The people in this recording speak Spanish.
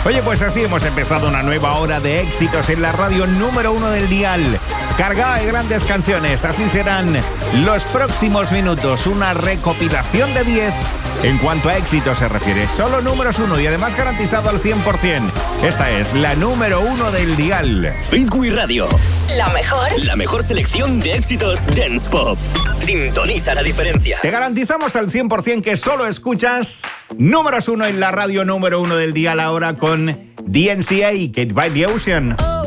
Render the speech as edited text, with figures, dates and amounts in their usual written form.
Oye, pues así hemos empezado una nueva hora de éxitos en la radio número 1 del dial. Cargada de grandes canciones, así serán los próximos minutos. Una recopilación de 10 en cuanto a éxito se refiere. Solo números 1 y además garantizado al 100%. Esta es la número 1 del dial. Freakway Radio. La mejor selección de éxitos dance pop. Sintoniza la diferencia. Te garantizamos al 100% que solo escuchas números 1 en la radio número 1 del dial ahora con DNCA, Kate by the Ocean.